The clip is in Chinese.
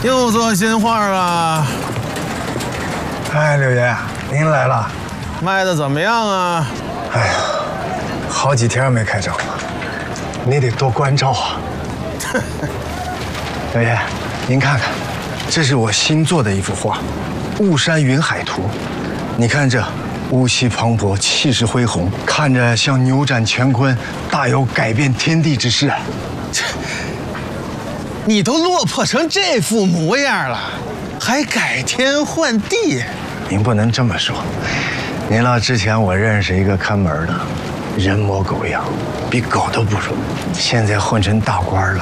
又做新画啊？ 哎，柳爷，您来了， 卖的怎么样啊？ 哎呀，好几天没开张了，你得多关照啊。柳爷，您看看，这是我新做的一幅画，《雾山云海图》。你看这雾气磅礴，气势恢宏，看着像扭转乾坤，大有改变天地之势。 你都落魄成这副模样了，还改天换地？ 您不能这么说。您了，之前我认识一个看门的，人模狗样，比狗都不如。现在混成大官了，